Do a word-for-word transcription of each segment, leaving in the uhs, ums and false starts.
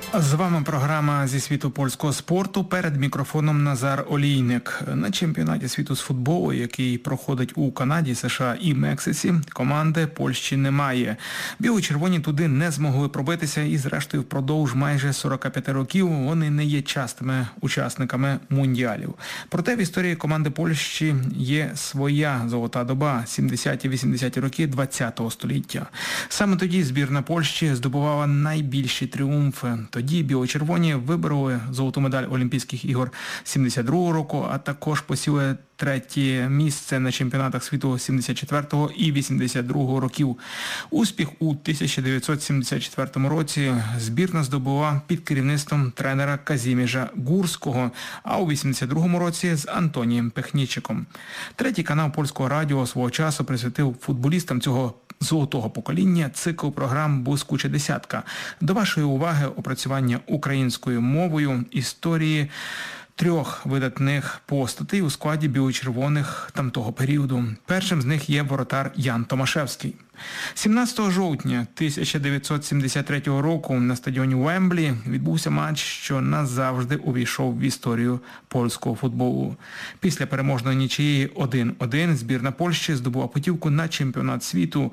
З вами програма зі світу польського спорту. Перед мікрофоном Назар Олійник. На чемпіонаті світу з футболу, який проходить у Канаді, США і Мексиці, команди Польщі немає. Біло-червоні туди не змогли пробитися і зрештою впродовж майже сорока п'яти років вони не є частими учасниками мундіалів. Проте в історії команди Польщі є своя золота доба – сімдесяті-вісімдесяті роки ХХ століття. Саме тоді збірна Польщі здобувала найбільші тріумфи. Тоді біло-червоні вибороли золоту медаль Олімпійських ігор сімдесят другого року, а також посіли третє місце на чемпіонатах світу сімдесят четвертого і вісімдесят другого років. Успіх у тисяча дев'ятсот сімдесят четвертому році збірна здобула під керівництвом тренера Казіміжа Гурського, а у вісімдесят другому році з Антонієм Пехнічиком. Третій канал польського радіо свого часу присвятив футболістам цього золотого покоління цикл програм «Блискуча десятка». До вашої уваги опрацювання українською мовою історії трьох видатних постатей у складі біло-червоних тамтого періоду. Першим з них є воротар Ян Томашевський. сімнадцятого жовтня тисяча дев'ятсот сімдесят третього року на стадіоні Уемблі відбувся матч, що назавжди увійшов в історію польського футболу. Після переможної нічиї один один збірна Польщі здобула путівку на чемпіонат світу.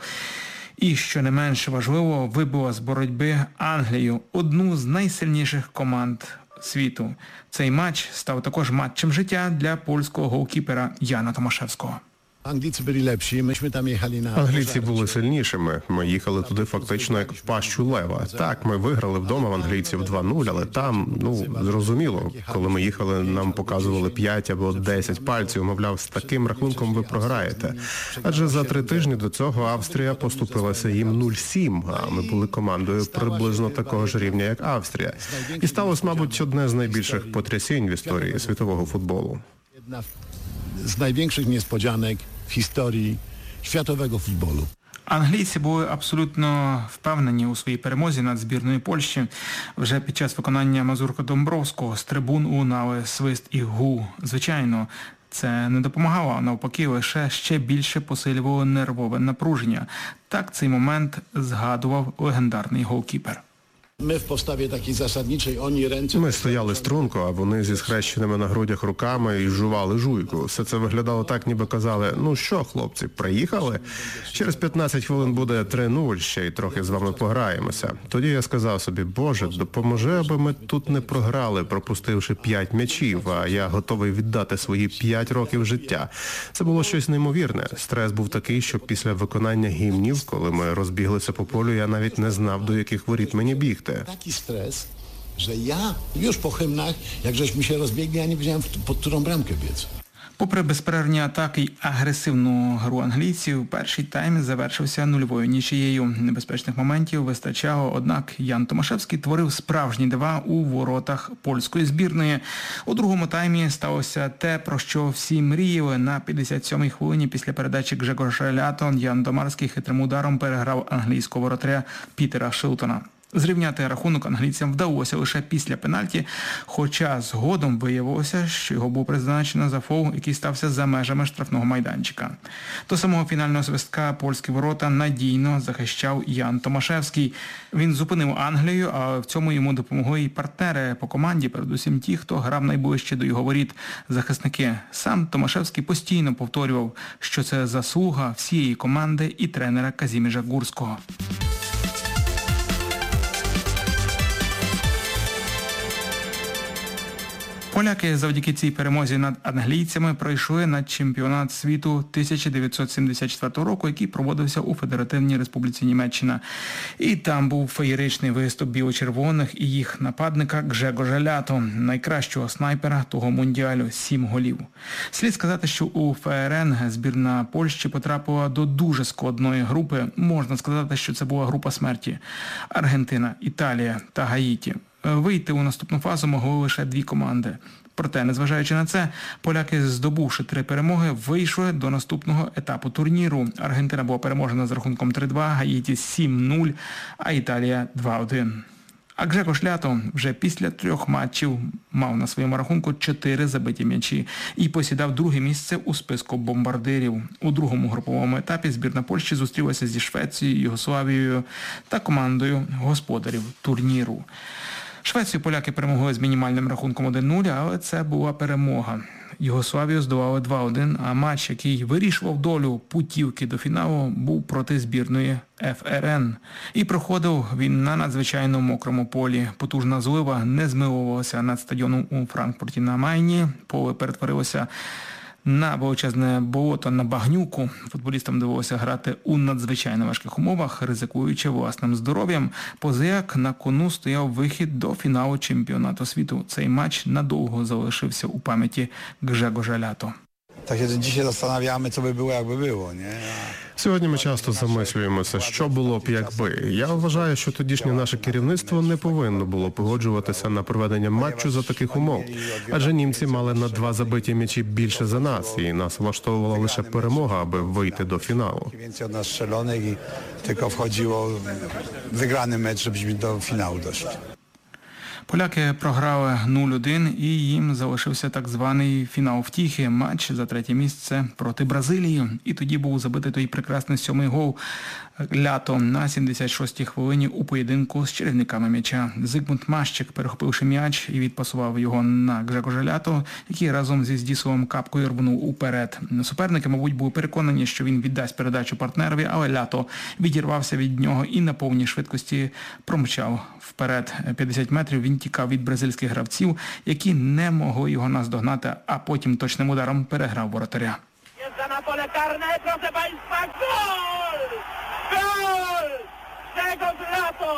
І, що не менше важливо, вибила з боротьби Англію, одну з найсильніших команд світу. Цей матч став також матчем життя для польського голкіпера Яна Томашевського. Англійці були лепші, ми там їхали на... Англійці були сильнішими. Ми їхали туди фактично як в пащу лева. Так, ми виграли вдома в англійців два нуль, але там, ну, зрозуміло, коли ми їхали, нам показували п'ять або десять пальців, мовляв, з таким рахунком ви програєте. Адже за три тижні до цього Австрія поступилася їм нуль сім, а ми були командою приблизно такого ж рівня, як Австрія. І сталося, мабуть, одне з найбільших потрясінь в історії світового футболу. Одна з найбільших несподіванок в історії світового футболу. Англійці були абсолютно впевнені у своїй перемозі над збірною Польщі. Вже під час виконання Мазурка Домбровського з трибун лунали свист і гул. Звичайно, це не допомагало, а навпаки, лише ще більше посилювало нервове напруження. Так цей момент згадував легендарний голкіпер. Ми в поставі такій засадничій, вони ренці... Ми стояли струнко, а вони зі схрещеними на грудях руками і жували жуйку. Все це виглядало так, ніби казали: ну що, хлопці, приїхали? Через п'ятнадцять хвилин буде три нуль, ще й трохи з вами пограємося. Тоді я сказав собі: Боже, допоможи, аби ми тут не програли, пропустивши п'ять м'ячів, а я готовий віддати свої п'ять років життя. Це було щось неймовірне. Стрес був такий, що після виконання гімнів, коли ми розбіглися по полю, я навіть не знав, до яких воріт мені бігти. Taki stres, że ja już po hymnach, jak żeśmy się rozbiegli, ja nie wiedziałem, pod którą bramkę biec. Попри безперервні атаки й агресивну гру англійців, перший тайм завершився нульовою нічиєю. Небезпечних моментів вистачало, однак Ян Томашевський творив справжні дива у воротах польської збірної. У другому таймі сталося те, про що всі мріяли. На п'ятдесят сьомій хвилині після передачі Гжегорза Лято Ян Домарський хитрим ударом переграв англійського воротаря Пітера Шилтона. Зрівняти рахунок англійцям вдалося лише після пенальті, хоча згодом виявилося, що його було призначено за фол, який стався за межами штрафного майданчика. До самого фінального свистка польські ворота надійно захищав Ян Томашевський. Він зупинив Англію, а в цьому йому допомогли і партнери по команді, передусім ті, хто грав найближче до його воріт – захисники. Сам Томашевський постійно повторював, що це заслуга всієї команди і тренера Казіміжа Гурського. Поляки завдяки цій перемозі над англійцями пройшли на чемпіонат світу тисяча дев'ятсот сімдесят четвертого року, який проводився у Федеративній Республіці Німеччина. І там був феєричний виступ біло-червоних і їх нападника Гжегорза Лято, найкращого снайпера того мундіалю – сім голів. Слід сказати, що у ФРН збірна Польщі потрапила до дуже складної групи. Можна сказати, що це була група смерті. Аргентина, Італія та Гаїті. Вийти у наступну фазу могли лише дві команди. Проте, незважаючи на це, поляки, здобувши три перемоги, вийшли до наступного етапу турніру. Аргентина була переможена з рахунком три два, Гаїті сім нуль, а Італія два один. А Гжегорз Лято вже після трьох матчів мав на своєму рахунку чотири забиті м'ячі і посідав друге місце у списку бомбардирів. У другому груповому етапі збірна Польщі зустрілася зі Швецією, Югославією та командою господарів турніру. Швецію поляки перемогли з мінімальним рахунком один нуль, але це була перемога. Югославію здолали два один, а матч, який вирішував долю путівки до фіналу, був проти збірної еф ер ен. І проходив він на надзвичайно мокрому полі. Потужна злива не змилувалася над стадіоном у Франкфурті на Майні. Поле перетворилося на величезне болото, на багнюку. Футболістам довелося грати у надзвичайно важких умовах, ризикуючи власним здоров'ям. Позаяк на кону стояв вихід до фіналу чемпіонату світу. Цей матч надовго залишився у пам'яті Гжегожа Лято. Tak się dzisiaj zastanawiamy, co by było, jakby było, nie? Сьогодні ми часто замислюємося, що було б, якби. Я вважаю, що тодішнє наше керівництво не повинно було погоджуватися на проведення матчу за таких умов. Адже німці мали на два забиті м'ячі більше за нас, і нас влаштовувала лише перемога, аби вийти до фіналу. Więcej od nas strzelonych i tylko wchodziło wygrany mecz, żebyśmy do finału doszli. Поляки програли нуль один і їм залишився так званий фінал втіхи, матч за третє місце проти Бразилії. І тоді був забитий той прекрасний сьомий гол Лято на сімдесят шостій хвилині у поєдинку з чарівниками м'яча. Зигмунд Мащик, перехопивши м'яч і відпасував його на Гжегожа Лято, який разом зі Здісовим Капкою рвонув уперед. Суперники, мабуть, були переконані, що він віддасть передачу партнерові, але Лято відірвався від нього і на повній швидкості промчав вперед. п'ятдесят метрів він тікав від бразильських гравців, які не могли його наздогнати, а потім точним ударом переграв воротаря. Wjeżdża na pole karne, proszę Państwa, gol! Gol! Grzegorz Lato!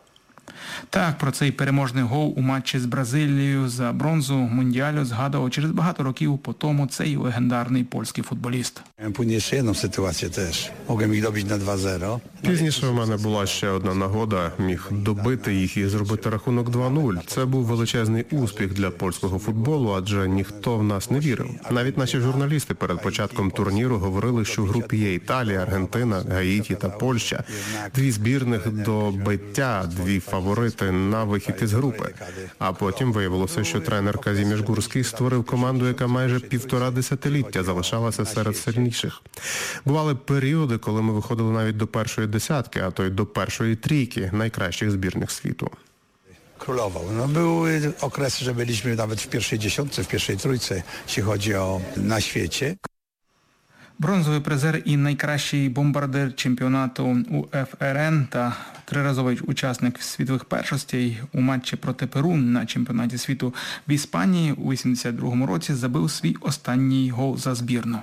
Так, про цей переможний гол у матчі з Бразилією за бронзу Мундіалю згадував через багато років по тому цей легендарний польський футболіст. Miałem później jeszcze jedną sytuację też. Mogłem ich dobić na два зеро. Пізніше у мене була ще одна нагода, міг добити їх і зробити рахунок два нуль. Це був величезний успіх для польського футболу, адже ніхто в нас не вірив. Навіть наші журналісти перед початком турніру говорили, що в групі є Італія, Аргентина, Гаїті та Польща. Дві збірних до биття, дві фаворити на вихід із групи. А потім виявилося, що тренер Казіміш Гурський створив команду, яка майже півтора десятиліття залишалася серед сильніших. Бували періоди, коли ми виходили навіть до першої десятки, а то й до першої трійки найкращих збірних світу. Królował. No, były okresy, że byliśmy nawet w pierwszej dziesiątce, w pierwszej trójce, jeśli chodzi o na świecie. Бронзовий призер і найкращий бомбардир чемпіонату у еф ер ен та триразовий учасник світових першостей у матчі проти Перу на чемпіонаті світу в Іспанії у вісімдесят другому році забив свій останній гол за збірну.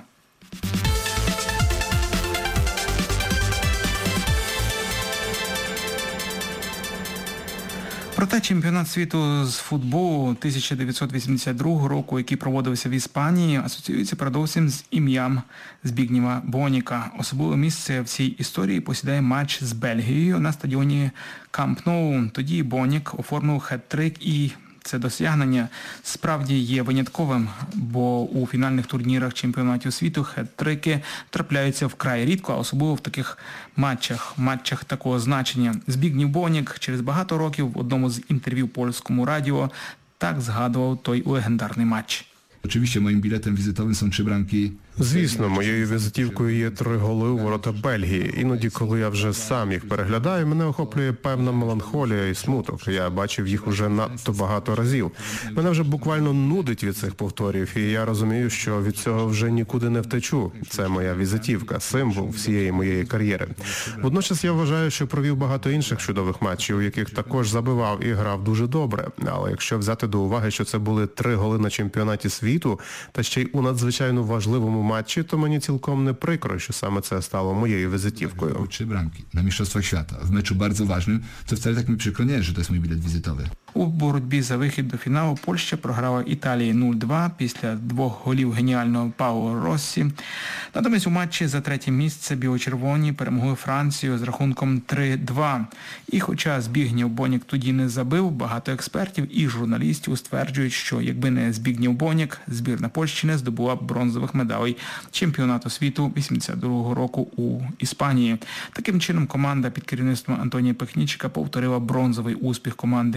Проте чемпіонат світу з футболу тисяча дев'ятсот вісімдесят другого року, який проводився в Іспанії, асоціюється передовсім з ім'ям Збігнєва Боніка. Особливе місце в цій історії посідає матч з Бельгією на стадіоні Камп Ноу. Тоді Бонік оформив хет-трик і це досягнення справді є винятковим, бо у фінальних турнірах чемпіонатів світу хет-трики трапляються вкрай рідко, а особливо в таких матчах, матчах такого значення. Збігнєв Бонік через багато років в одному з інтерв'ю польському радіо так згадував той легендарний матч. Oczywiście moim biletem wizytowym są trzy bramki. Звісно, моєю візитівкою є три голи у ворота Бельгії. Іноді, коли я вже сам їх переглядаю, мене охоплює певна меланхолія і смуток. Я бачив їх уже надто багато разів. Мене вже буквально нудить від цих повторів, і я розумію, що від цього вже нікуди не втечу. Це моя візитівка, символ всієї моєї кар'єри. Водночас я вважаю, що провів багато інших чудових матчів, у яких також забивав і грав дуже добре. Але якщо взяти до уваги, що це були три голи на чемпіонаті світу, та ще й у надзвичайно важливому матчі, то мені цілком не прикро, що саме це стало моєю візитівкою. Trzy bramki na Mistrzostwach Świata. W meczu bardzo ważnym, co wcale tak mi przykro nie jest, że to jest mój bilet wizytowy. У боротьбі за вихід до фіналу Польща програла Італії нуль два після двох голів геніального Пауло Россі. Натомість у матчі за третє місце біло-червоні перемогли Францію з рахунком три два. І хоча Збігнєв Бонік тоді не забив, багато експертів і журналістів стверджують, що якби не Збігнєв Бонік, збірна Польщі не здобула б бронзових медалей чемпіонату світу вісімдесят другого року у Іспанії. Таким чином команда під керівництвом Антонія Пехнічика повторила бронзовий успіх команди Казіміжа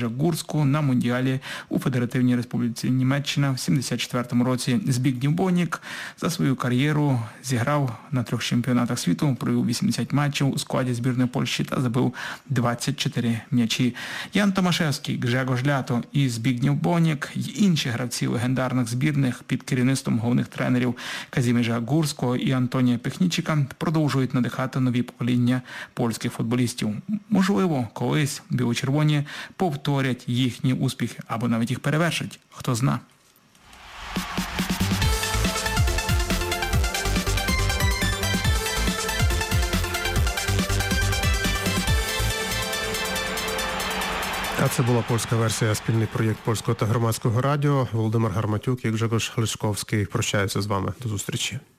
Казіміжа Гурську на Мундіалі у Федеративній Республіці Німеччина в сімдесят четвертому році. Збігнєв Бонік за свою кар'єру зіграв на трьох чемпіонатах світу, провів вісімдесят матчів у складі збірної Польщі та забив двадцять чотири м'ячі. Ян Томашевський, Гжегош Лято і Збігнєв Бонік й інші гравці легендарних збірних під керівництвом головних тренерів Казіміжа Гурського і Антонія Пехнічика продовжують надихати нові покоління польських футболістів. Можливо, колись біло-червоні повторять їхні успіхи або навіть їх перевершать. Хто зна. А це була польська версія, спільний проєкт Польського та Громадського радіо. Володимир Гарматюк і Гжегош Лишковський прощаються з вами. До зустрічі.